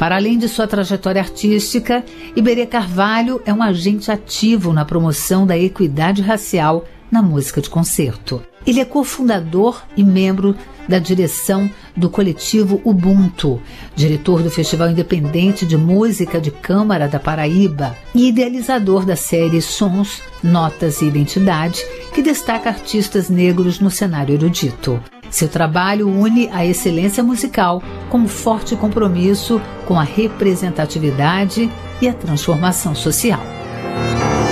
Para além de sua trajetória artística, Iberê Carvalho é um agente ativo na promoção da equidade racial na música de concerto. Ele é cofundador e membro da direção do coletivo Ubuntu, diretor do Festival Independente de Música de Câmara da Paraíba e idealizador da série Sons, Notas e Identidade, que destaca artistas negros no cenário erudito. Seu trabalho une a excelência musical com um forte compromisso com a representatividade e a transformação social.